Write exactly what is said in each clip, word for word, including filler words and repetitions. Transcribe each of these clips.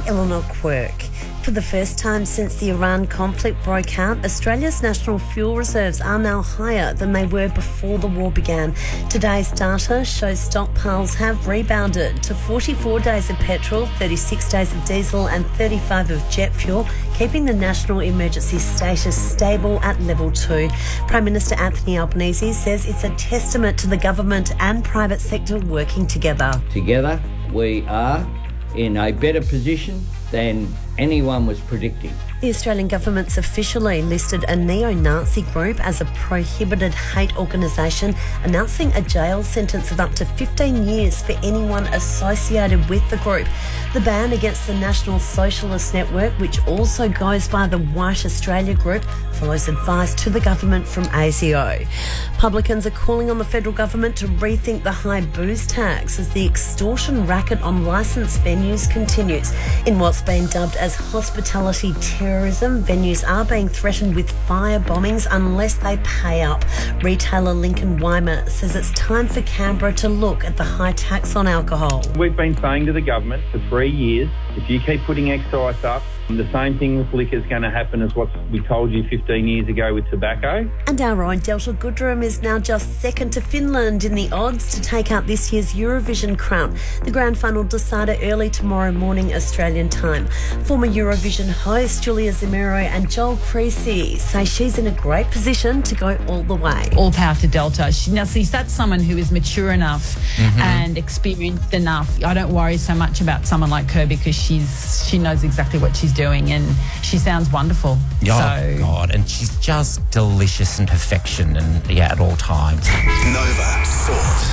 Eleanor Quirk. For the first time since the Iran conflict broke out, Australia's national fuel reserves are now higher than they were before the war began. Today's data shows stockpiles have rebounded to forty-four days of petrol, thirty-six days of diesel and thirty-five of jet fuel, keeping the national emergency status stable at level two. Prime Minister Anthony Albanese says it's a testament to the government and private sector working together. Together, we are in a better position than anyone was predicting. The Australian government's officially listed a neo-Nazi group as a prohibited hate organisation, announcing a jail sentence of up to fifteen years for anyone associated with the group. The ban against the National Socialist Network, which also goes by the White Australia Group, follows advice to the government from A S I O. Publicans are calling on the federal government to rethink the high booze tax as the extortion racket on licensed venues continues. In what's been dubbed as hospitality terrorism, venues are being threatened with fire bombings unless they pay up. Retailer Lincoln Weimer says it's time for Canberra to look at the high tax on alcohol. We've been saying to the government for three years, if you keep putting excise up, the same thing with liquor is going to happen as what we told you fifteen years ago with tobacco. And our own Delta Goodrem is now just second to Finland in the odds to take out this year's Eurovision crown. The grand final decided early tomorrow morning Australian time. Former Eurovision host Julia Zemiro and Joel Creasy say she's in a great position to go all the way. All power to Delta. She, now, see, that's someone who is mature enough mm-hmm. and experienced enough. I don't worry so much about someone like her because she's she knows exactly what she's doing and she sounds wonderful. Oh, so. God. And she's just delicious and perfection and, yeah, at all times. Nova Sport.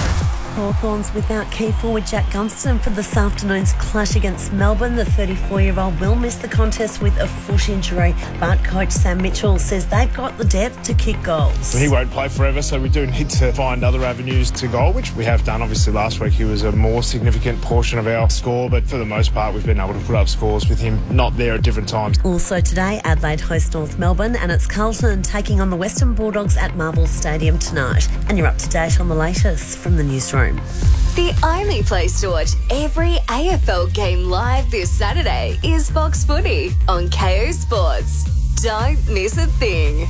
Hawthorns without key forward Jack Gunston for this afternoon's clash against Melbourne. The thirty-four-year-old will miss the contest with a foot injury, but coach Sam Mitchell says they've got the depth to kick goals. He won't play forever, so we do need to find other avenues to goal, which we have done. Obviously, last week he was a more significant portion of our score, but for the most part, we've been able to put up scores with him not there at different times. Also today, Adelaide host North Melbourne, and it's Carlton taking on the Western Bulldogs at Marvel Stadium tonight. And you're up to date on the latest from the newsroom. The only place to watch every A F L game live this Saturday is Fox Footy on K O Sports. Don't miss a thing.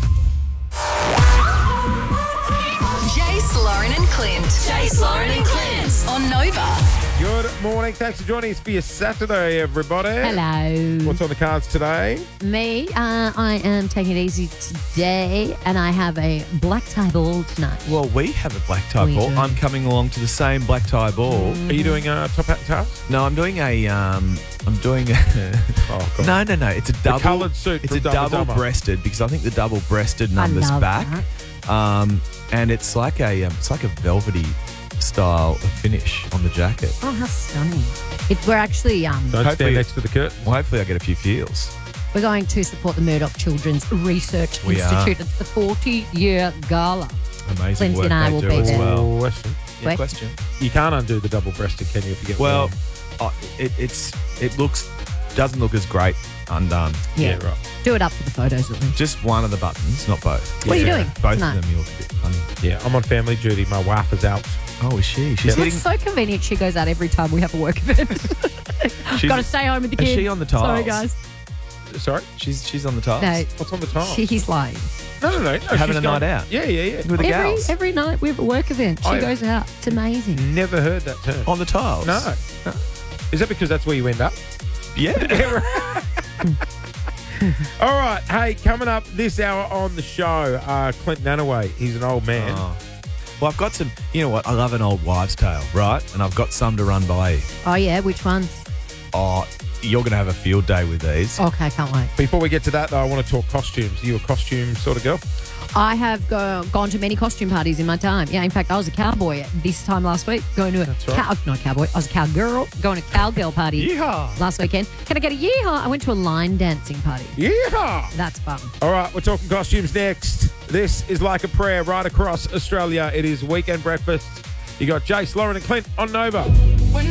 Jace, Lauren and Clint. Jace, Lauren and Clint on Nova. Good morning. Thanks for joining us for your Saturday, everybody. Hello. What's on the cards today? Me, uh, I am taking it easy today, and I have a black tie ball tonight. Well, we have a black tie We ball. do. I'm coming along to the same black tie ball. Are you doing a top hat task? No, I'm doing a. Um, I'm doing. A Oh, God. no, no, no. It's a double. coloured suit It's from a Dumb and Dumber. double-breasted because I think the double-breasted number's love back. that. Um, and it's like a. Um, it's like a velvety style of finish on the jacket. Oh, how stunning. It, we're actually um, Don't Hopefully- stand next to the curtain. Well, hopefully, I get a few feels. we're going to support the Murdoch Children's Research We are. Institute. It's the forty-year gala. Amazing Clint work and I they will do be as there. well. Question. Yeah, Wait. question. You can't undo the double-breasted, can you, if you get Well, warm? uh, it, it's it looks doesn't look as great undone. Yeah. Yeah, right. Do it up for the photos at least. Just one of the buttons, not both. What are you Yeah. doing Both tonight? of them, you look a bit funny. Yeah, I'm on family duty. My wife is out. Oh, is she? She's It's hitting. so convenient she goes out every time we have a work event. She's- Got to stay home with the Is kids. she on the Sorry, tiles? guys. Sorry? She's she's on the tiles. No, What's on the time? she, he's lying. no, no, no. no Having she's a going- night out. Yeah, yeah, yeah. With the Every, gals. every night we have a work event. She I- goes out. It's amazing. Never heard that term. On the tiles. No. no. Is that because that's where you end up? Yeah. All right. Hey, coming up this hour on the show, uh, Clint Nanaway. He's an old man. Oh. Well, I've got some. You know what? I love an old wives' tale, right? And I've got some to run by you. Oh, yeah. Which ones? Oh, you're going to have a field day with these. Okay, can't wait. Before we get to that, though, I want to talk costumes. Are you a costume sort of girl? I have go, gone to many costume parties in my time. Yeah, in fact, I was a cowboy at this time last week. Going to a That's right. cow, not cowboy. I was a cowgirl going to a cowgirl party Yeehaw. last weekend. Can I get a yeehaw? I went to a line dancing party. Yeehaw. That's fun. All right, we're talking costumes next. This is Like a Prayer right across Australia. It is Weekend Breakfast. You got Jace, Lauren and Clint on Nova.